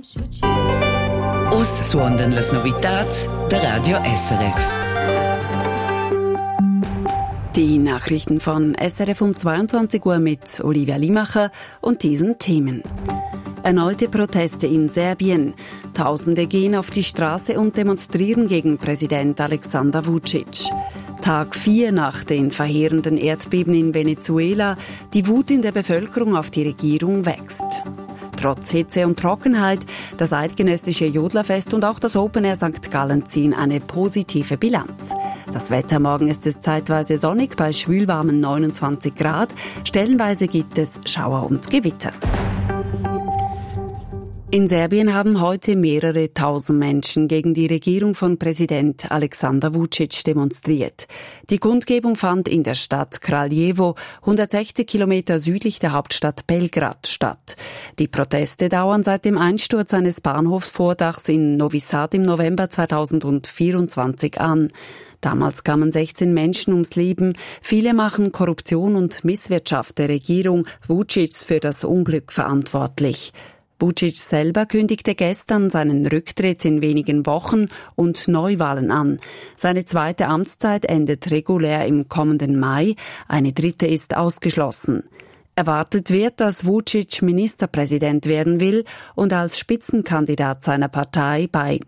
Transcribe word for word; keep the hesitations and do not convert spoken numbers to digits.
Us suondan las novitats der Radio S R F. Die Nachrichten von S R F um zweiundzwanzig Uhr mit Olivia Limacher und diesen Themen. Erneute Proteste in Serbien. Tausende gehen auf die Straße und demonstrieren gegen Präsident Alexander Vučić. Tag vier nach den verheerenden Erdbeben in Venezuela. Die Wut in der Bevölkerung auf die Regierung wächst. Trotz Hitze und Trockenheit, das eidgenössische Jodlerfest und auch das Open Air Sankt Gallen ziehen eine positive Bilanz. Das Wetter: morgen ist es zeitweise sonnig bei schwülwarmen neunundzwanzig Grad. Stellenweise gibt es Schauer und Gewitter. In Serbien haben heute mehrere tausend Menschen gegen die Regierung von Präsident Alexander Vučić demonstriert. Die Kundgebung fand in der Stadt Kraljevo, hundertsechzig Kilometer südlich der Hauptstadt Belgrad, statt. Die Proteste dauern seit dem Einsturz eines Bahnhofsvordachs in Novi Sad im November zweitausendvierundzwanzig an. Damals kamen sechzehn Menschen ums Leben. Viele machen Korruption und Misswirtschaft der Regierung Vučić für das Unglück verantwortlich. Vučić selber kündigte gestern seinen Rücktritt in wenigen Wochen und Neuwahlen an. Seine zweite Amtszeit endet regulär im kommenden Mai. Eine dritte ist ausgeschlossen. Erwartet wird, dass Vučić Ministerpräsident werden will und als Spitzenkandidat seiner Partei bei